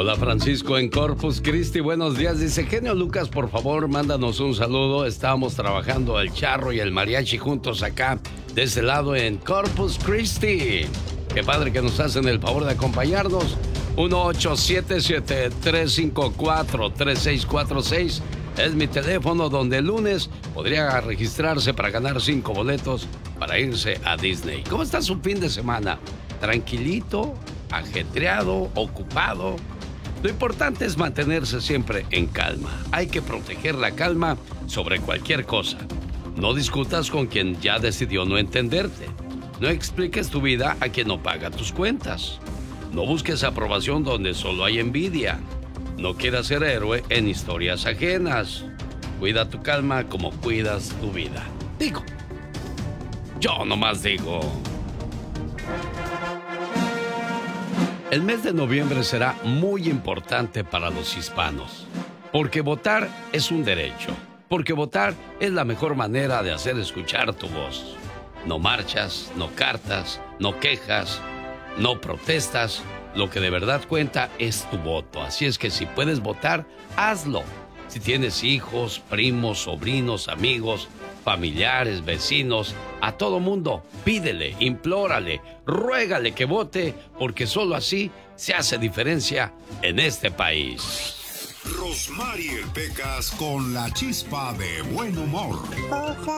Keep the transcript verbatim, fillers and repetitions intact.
Hola Francisco en Corpus Christi, buenos días. Dice, genio Lucas, por favor, mándanos un saludo. Estábamos trabajando el charro y el mariachi juntos acá, de ese lado en Corpus Christi. Qué padre que nos hacen el favor de acompañarnos. uno ocho siete siete, tres cinco cuatro, tres seis cuatro seis es mi teléfono, donde el lunes podría registrarse para ganar cinco boletos para irse a Disney. ¿Cómo está su fin de semana? ¿Tranquilito? ¿Ajetreado? ¿Ocupado? Lo importante es mantenerse siempre en calma. Hay que proteger la calma sobre cualquier cosa. No discutas con quien ya decidió no entenderte. No expliques tu vida a quien no paga tus cuentas. No busques aprobación donde solo hay envidia. No quieras ser héroe en historias ajenas. Cuida tu calma como cuidas tu vida. Digo. Yo nomás digo. El mes de noviembre será muy importante para los hispanos, porque votar es un derecho, porque votar es la mejor manera de hacer escuchar tu voz. No marchas, no cartas, no quejas, no protestas. Lo que de verdad cuenta es tu voto, así es que si puedes votar, hazlo. Si tienes hijos, primos, sobrinos, amigos, familiares, vecinos, a todo mundo, pídele, implórale, ruégale que vote, porque solo así se hace diferencia en este país. Rosmarie Pecas con la chispa de buen humor. Hoja